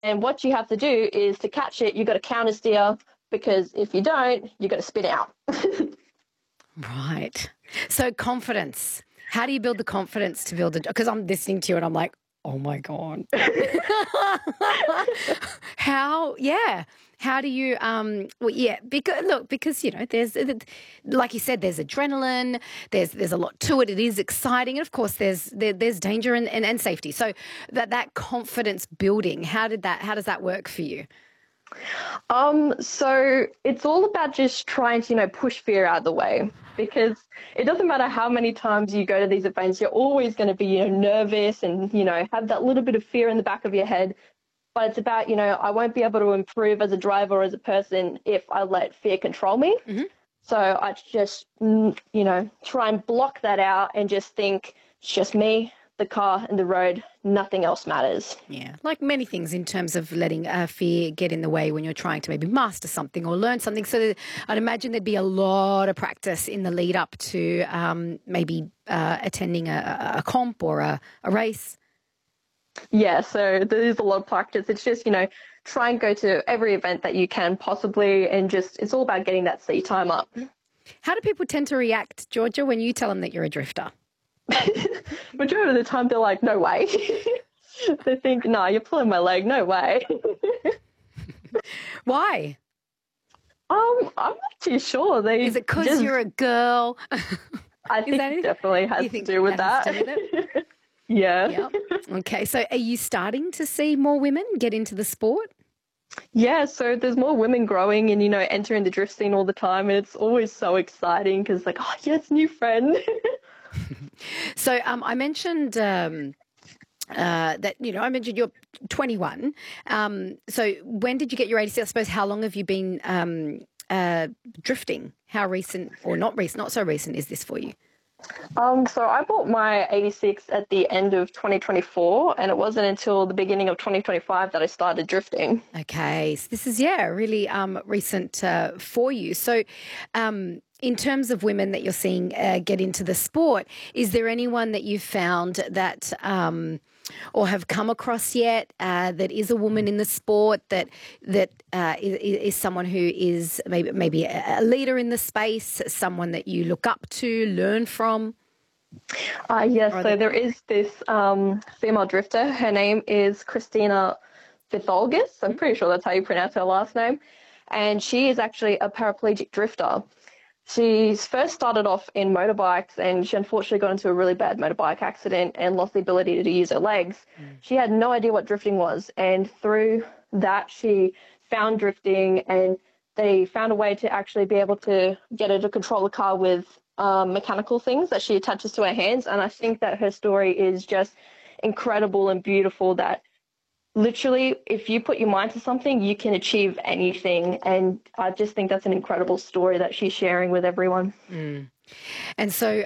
And what you have to do is to catch it, you've got to counter steer because if you don't, you've got to spin out. Right. So confidence. How do you build the confidence to build it? Because I'm listening to you and I'm like, oh my God. How, yeah. How do you, well, yeah, because, you know, like you said, there's adrenaline, there's a lot to it. It is exciting. And of course, there's danger and safety. So that confidence building, how does that work for you? So it's all about just trying to, push fear out of the way because it doesn't matter how many times you go to these events, you're always going to be, nervous and, have that little bit of fear in the back of your head. But it's about, I won't be able to improve as a driver or as a person if I let fear control me. Mm-hmm. So I just, try and block that out and just think it's just me, the car and the road, nothing else matters. Yeah, like many things in terms of letting fear get in the way when you're trying to maybe master something or learn something. So I'd imagine there'd be a lot of practice in the lead up to maybe attending a comp or a race. Yeah, so there's a lot of practice. It's just, try and go to every event that you can possibly and just it's all about getting that seat time up. How do people tend to react, Georgia, when you tell them that you're a drifter? Majority of the time they're like, no way. They think, no, you're pulling my leg, no way. Why? I'm not too sure. Is it because you're a girl? I think it definitely has to do with that. Yeah. Yep. Okay, so are you starting to see more women get into the sport? Yeah, so there's more women growing and, entering the drift scene all the time. And it's always so exciting because like, oh, yes, new friend. So I mentioned that, I mentioned you're 21. So when did you get your ADC? I suppose how long have you been drifting? How recent or not so recent is this for you? So I bought my 86 at the end of 2024 and it wasn't until the beginning of 2025 that I started drifting. Okay, so this is, really recent for you. So in terms of women that you're seeing get into the sport, is there anyone that you've found that or have come across yet that is a woman in the sport that is someone who is maybe a leader in the space, someone that you look up to, learn from? Yes, so there is this female drifter. Her name is Christina Vitholgis. I'm pretty sure that's how you pronounce her last name. And she is actually a paraplegic drifter. She first started off in motorbikes and she unfortunately got into a really bad motorbike accident and lost the ability to use her legs. She had no idea what drifting was. And through that, she found drifting and they found a way to actually be able to get her to control the car with mechanical things that she attaches to her hands. And I think that her story is just incredible and beautiful that literally, if you put your mind to something, you can achieve anything. And I just think that's an incredible story that she's sharing with everyone. And so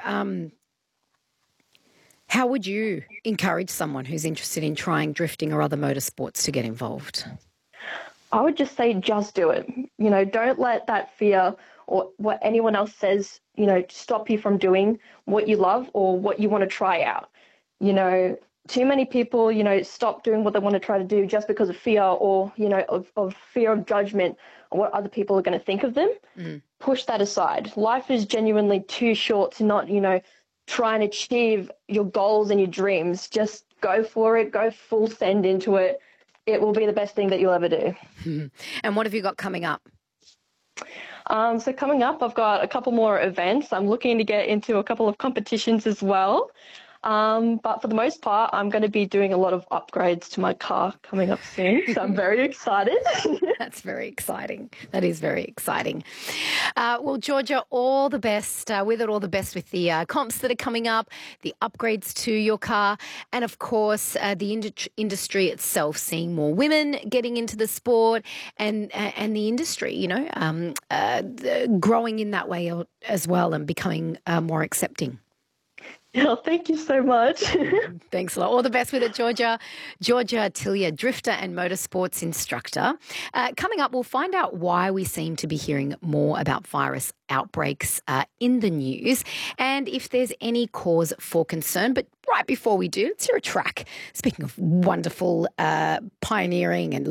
how would you encourage someone who's interested in trying drifting or other motorsports to get involved? I would just say just do it. Don't let that fear or what anyone else says, stop you from doing what you love or what you want to try out. Too many people, stop doing what they want to try to do just because of fear or, of fear of judgment or what other people are going to think of them. Push that aside. Life is genuinely too short to not, try and achieve your goals and your dreams. Just go for it. Go full send into it. It will be the best thing that you'll ever do. And what have you got coming up? So coming up, I've got a couple more events. I'm looking to get into a couple of competitions as well. But for the most part, I'm going to be doing a lot of upgrades to my car coming up soon. So I'm very excited. That's very exciting. That is very exciting. Well, Georgia, all the best with it, all the best with the comps that are coming up, the upgrades to your car, and of course, the industry itself, seeing more women getting into the sport and the industry, growing in that way as well and becoming more accepting. Oh, thank you so much. Thanks a lot. All the best with it, Georgia. Georgia Tillier, drifter and motorsports instructor. Coming up, we'll find out why we seem to be hearing more about virus outbreaks in the news and if there's any cause for concern. But right before we do, let's hear a track. Speaking of wonderful pioneering and